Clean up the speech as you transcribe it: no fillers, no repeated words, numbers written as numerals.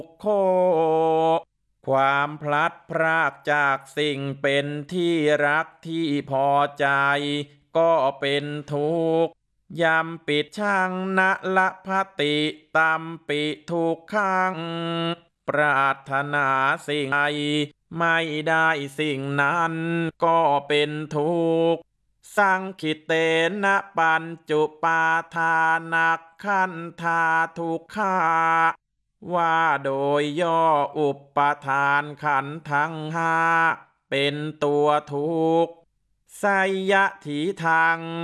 โคความพลัดพรากจากสิ่งเป็นที่รักที่พอใจก็เป็นทุกข์ยำปิดช่างนะละพติตัมปิทุกขังปรารถนาสิ่งใดไม่ได้สิ่งนั้นก็เป็นทุกข์สังคิเตนะปัญจุปาทานักขันธาทุกขาว่าโดยย่ออุปทานขันธ์ทั้งห้าเป็นตัวทุกข์ไสยถีทาง